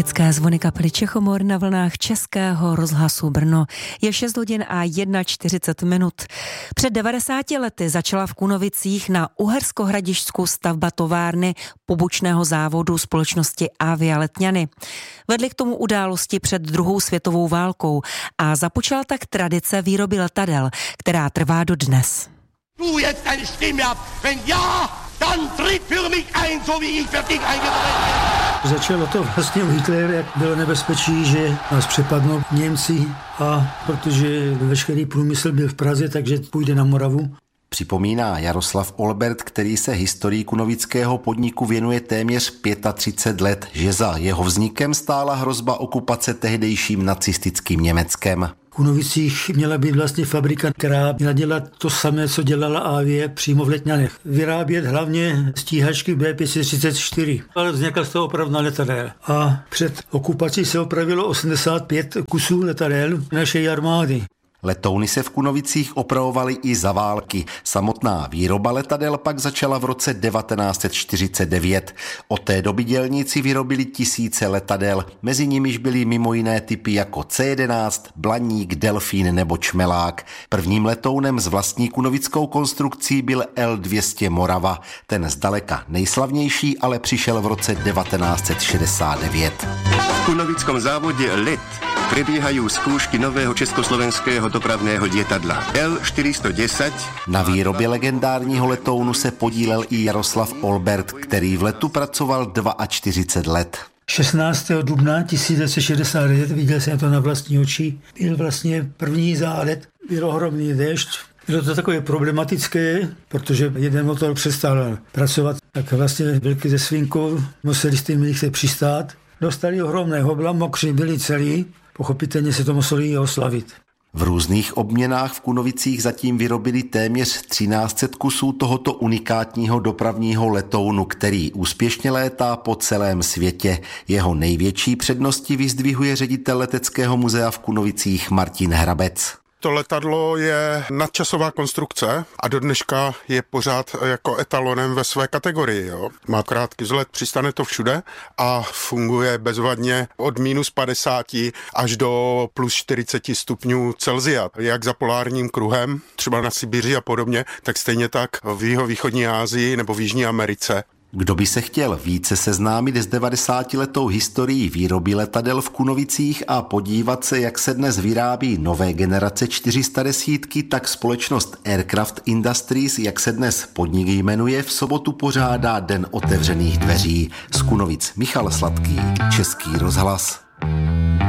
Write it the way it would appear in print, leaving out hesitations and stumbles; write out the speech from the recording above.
Liturgické zvony kapely Čechomor na vlnách Českého rozhlasu Brno. Je 6 hodin a 41 minut. Před 90 lety začala v Kunovicích na Uherskohradišťsku stavba továrny pobočného závodu společnosti Avia Letňany. Vedly k tomu události před druhou světovou válkou a započala tak tradice výroby letadel, která trvá dodnes. Du jetzt deine Stimme ab, wenn ja, dann tritt für mich ein, so wie ich für dich eingetreten bin. Začalo to vlastně u Hitlera, jak bylo nebezpečí, že nás přepadnou Němci a protože veškerý průmysl byl v Praze, takže půjde na Moravu. Připomíná Jaroslav Olbert, který se historii kunovického podniku věnuje téměř 35 let, že za jeho vznikem stála hrozba okupace tehdejším nacistickým Německem. V Kunovicích měla být vlastně fabrika, která měla dělat to samé, co dělala Avia přímo v Letňanech. Vyrábět hlavně stíhačky B-534, ale vznikla z toho opravná letadel. A před okupací se opravilo 85 kusů letadel naší armády. Letouny se v Kunovicích opravovaly i za války. Samotná výroba letadel pak začala v roce 1949. Od té doby dělníci vyrobili tisíce letadel, mezi nimiž byly mimo jiné typy jako C-11, Blaník, Delfín nebo Čmelák. Prvním letounem s vlastní kunovickou konstrukcí byl L-200 Morava. Ten zdaleka nejslavnější ale přišel v roce 1969. V kunovickom závodě LET prebiehajú skúšky nového československého dopravného lietadla L-410. Na výrobě legendárního letounu se podílel i Jaroslav Olbert, který v letu pracoval 42 let. 16. dubna 1969, viděl jsem to na vlastní oči, byl vlastně první zálet, byl ohromný déšť. Bylo to takové problematické, protože jeden motor přestal pracovat, tak vlastně velký ze svinkou, museli s tím se přistát. Dostali ohromné hobla, mokří byli celí, pochopitelně se to museli oslavit. V různých obměnách v Kunovicích zatím vyrobili téměř 1300 kusů tohoto unikátního dopravního letounu, který úspěšně létá po celém světě. Jeho největší přednosti vyzdvihuje ředitel Leteckého muzea v Kunovicích Martin Hrabec. To letadlo je nadčasová konstrukce a do dneška je pořád jako etalonem ve své kategorii. Jo. Má krátký vzlet, přistane to všude a funguje bezvadně od -50 až do +40 stupňů Celsia. Jak za polárním kruhem, třeba na Sibiři a podobně, tak stejně tak v jihovýchodní Asii nebo v Jižní Americe. Kdo by se chtěl více seznámit s 90letou historií výroby letadel v Kunovicích a podívat se, jak se dnes vyrábí nové generace 410, tak společnost Aircraft Industries, jak se dnes podnik jmenuje, v sobotu pořádá Den otevřených dveří. Z Kunovic Michal Sladký, Český rozhlas.